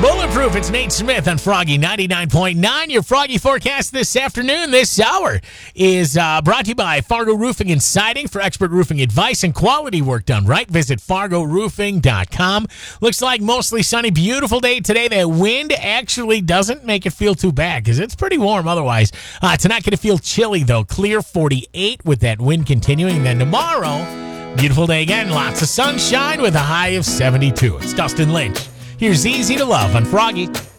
Bulletproof, it's Nate Smith on Froggy 99.9. Your Froggy forecast this afternoon, this hour, is brought to you by Fargo Roofing and Siding. For expert roofing advice and quality work done right, visit FargoRoofing.com. Looks like mostly sunny, beautiful day today. That wind actually doesn't make it feel too bad because it's pretty warm otherwise. Tonight going to feel chilly, though. Clear 48 with that wind continuing. And then tomorrow, beautiful day again. Lots of sunshine with a high of 72. It's Dustin Lynch. Here's Easy to Love on Froggy.